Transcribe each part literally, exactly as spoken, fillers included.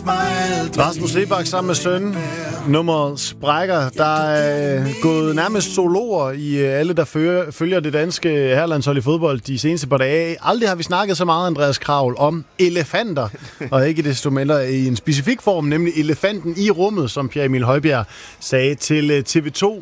Rasmus Seebach sammen med søn. Nummeret sprækker. Der er gået nærmest zoologer i alle, der fører, følger det danske herrelandshold i fodbold de seneste par dage. Aldrig har vi snakket så meget, Andreas Kravl, om elefanter, og ikke desto mindre i en specifik form, nemlig elefanten i rummet, som Pierre Emil Højbjerg sagde til T V to.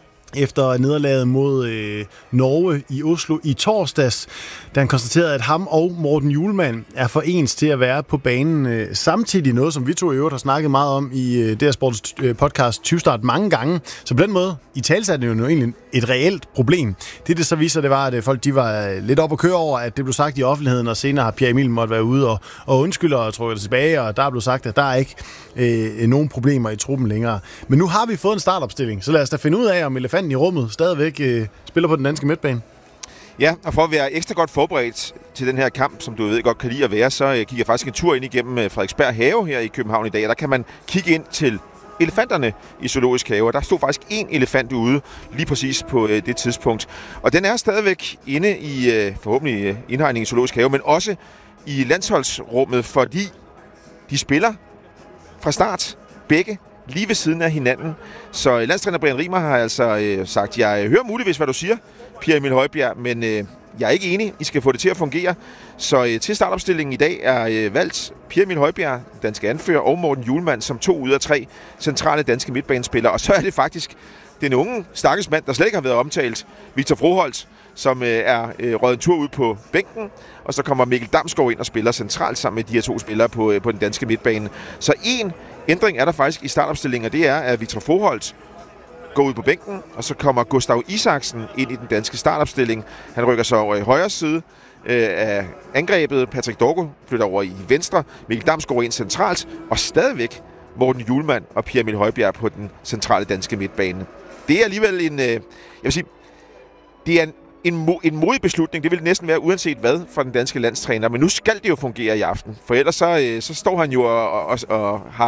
Efter nederlaget mod øh, Norge i Oslo i torsdags, da han konstaterede, at ham og Morten Hjulmand er for ens til at være på banen øh, samtidig, noget som vi to i øvrigt har snakket meget om i øh, D R Sports øh, podcast tyve start mange gange. Så på den måde, i talsat er det jo egentlig et reelt problem. Det, det så viser, det var, at folk de var lidt op at køre over, at det blev sagt i offentligheden, og senere har Pierre Emil måtte være ude og, og undskylde og trykke det tilbage, og der er blevet sagt, at der er ikke øh, nogen problemer i truppen længere. Men nu har vi fået en startopstilling, så lad os da finde ud af, om elefanten i rummet stadigvæk øh, spiller på den danske midtbane. Ja, og for at være ekstra godt forberedt til den her kamp, som du ved godt kan lide at være, så øh, gik jeg faktisk en tur ind igennem øh, Frederiksberg Have her i København i dag, og der kan man kigge ind til elefanterne i Zoologisk Have, og der stod faktisk én elefant ude lige præcis på øh, det tidspunkt. Og den er stadigvæk inde i øh, forhåbentlig øh, indhegningen i Zoologisk Have, men også i landsholdsrummet, fordi de spiller fra start begge lige ved siden af hinanden. Så landstræner Brian Rimer har altså øh, sagt, jeg hører muligvis, hvad du siger, Pierre Emil Højbjerg, men øh, jeg er ikke enig. I skal få det til at fungere. Så øh, til startopstillingen i dag er øh, valgt Pierre Emil Højbjerg, danske anfører, og Morten Hjulmand som to ud af tre centrale danske midtbanespillere. Og så er det faktisk den unge stakkels mand, der slet ikke har været omtalt, Victor Froholt, som øh, er øh, røget en tur ud på bænken, og så kommer Mikkel Damsgaard ind og spiller centralt sammen med de her to spillere på, øh, på den danske midtbane. Så en ændring er der faktisk i startopstillingen, og det er, at Victor Froholt går ud på bænken, og så kommer Gustav Isaksen ind i den danske startopstilling. Han rykker så over i højre side øh, af angrebet. Patrick Dorgo flytter over i venstre. Mikkel Damsgaard ind centralt, og stadigvæk Morten Hjulmand og Pierre Emil Højbjerg på den centrale danske midtbane. Det er alligevel en, øh, jeg vil sige, det er en, en, mo- en modig beslutning. Det vil næsten være uanset hvad for den danske landstræner, men nu skal det jo fungere i aften, for ellers så, øh, så står han jo og, og, og har